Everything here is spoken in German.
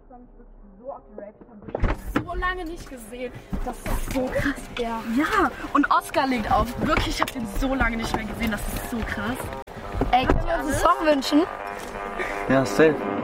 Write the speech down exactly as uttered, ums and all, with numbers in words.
freue mich wirklich so auf die Rave. Ich habe dich so lange nicht gesehen. Das ist so krass, ja. Ja, und Oscar legt auf. Wirklich, ich habe den so lange nicht mehr gesehen. Das ist so krass. Ey, kannst du mir uns einen Song wünschen? Ja, safe.